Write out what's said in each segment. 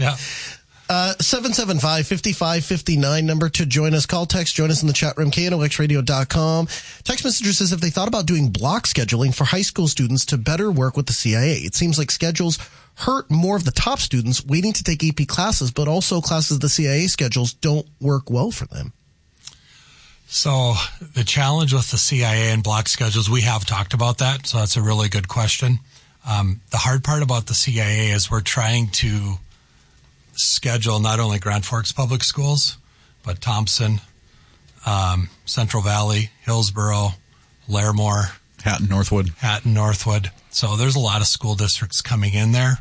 Yeah. 775-5559 number to join us. Call, text, join us in the chat room, knoxradio.com. Text messenger says if they thought about doing block scheduling for high school students to better work with the CIA. It seems like schedules hurt more of the top students waiting to take AP classes, but also classes the CIA schedules don't work well for them. So the challenge with the CIA and block schedules, we have talked about that, so that's a really good question. The hard part about the CIA is we're trying to schedule not only Grand Forks Public Schools, but Thompson, Central Valley, Hillsboro, Larimore, Hatton, Northwood. So there's a lot of school districts coming in there.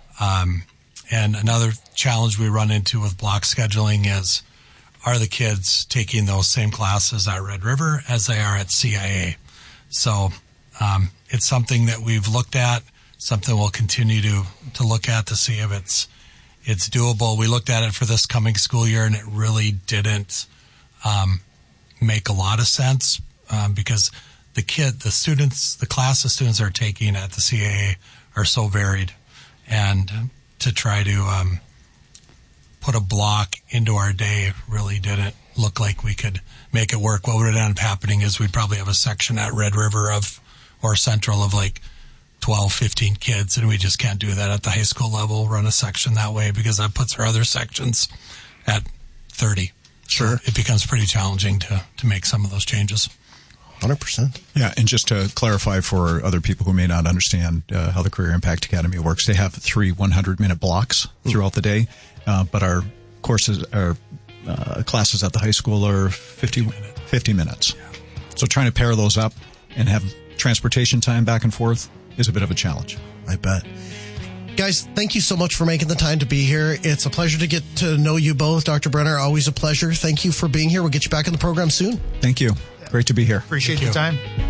And another challenge we run into with block scheduling is, are the kids taking those same classes at Red River as they are at CIA? So it's something that we've looked at, something we'll continue to look at to see if it's doable. We looked at it for this coming school year, and it really didn't make a lot of sense because the class of students are taking at the CAA are so varied, and to try to put a block into our day really didn't look like we could make it work. What would end up happening is we'd probably have a section at Red River or Central of like 12, 15 kids, and we just can't do that at the high school level, run a section that way, because that puts our other sections at 30. Sure. It becomes pretty challenging to make some of those changes. 100%. Yeah, and just to clarify for other people who may not understand how the Career Impact Academy works, they have 3 100-minute blocks throughout the day, but our courses, our classes at the high school are 50 minutes. Yeah. So trying to pair those up and have transportation time back and forth is a bit of a challenge. I bet. Guys, thank you so much for making the time to be here. It's a pleasure to get to know you both. Dr. Brenner, always a pleasure. Thank you for being here. We'll get you back in the program soon. Thank you. Great to be here. Appreciate the time.